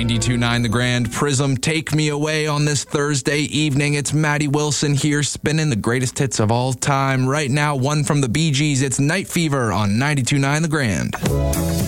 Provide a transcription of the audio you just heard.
92.9 The Grand Prism. Take me away on this Thursday evening. It's Maddie Wilson here spinning the greatest hits of all time. Right now, one from the Bee Gees. It's Night Fever on 92.9 The Grand.